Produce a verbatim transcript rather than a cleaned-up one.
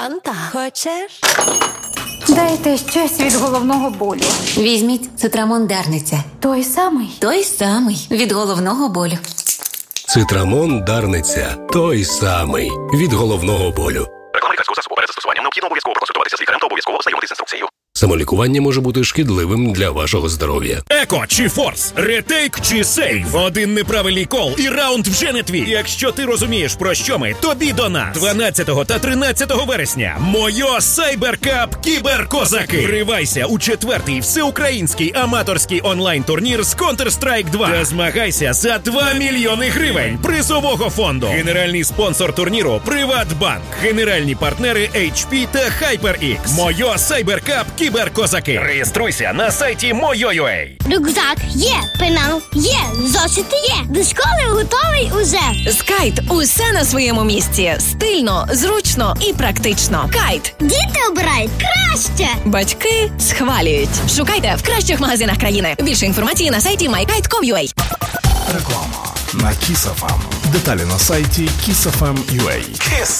Фанта. Хочеш? Дайте щось від головного болю. Візьміть Цитрамон Дарниця. Той самий? Той самий. Від головного болю. Цитрамон Дарниця. Той самий. Від головного болю. Реклама лікарського засобу. Перед застосуванням необхідно обов'язково проконсультуватися з лікарем та обов'язково ознайомитися з інструкцією. Самолікування може бути шкідливим для вашого здоров'я. Еко чи Форс, ретейк чи сейв. Один неправильний кол і раунд вже не твій. Якщо ти розумієш, про що ми, тобі до нас. дванадцятого та тринадцятого вересня. Мойо Сайберкап Кіберкозаки. Вривайся у четвертий всеукраїнський аматорський онлайн-турнір з Counter-Strike два. Та змагайся за два мільйони гривень призового фонду. Генеральний спонсор турніру Приватбанк. Генеральні партнери ейч пі та HyperX. Мойо Сайберкап Кіберкозаки. Реєструйся на сайті Moyo.ua. Рюкзак є, пенал є, зошити є. До школи готовий уже. Скайт. Усе на своєму місці. Стильно, зручно і практично. Кайт. Діти обирають краще. Батьки схвалюють. Шукайте в кращих магазинах країни. Більше інформації на сайті май кайт крапка ком крапка ю а. Реклама на Kiss еф ем. Деталі на сайті kiss еф ем крапка ю а.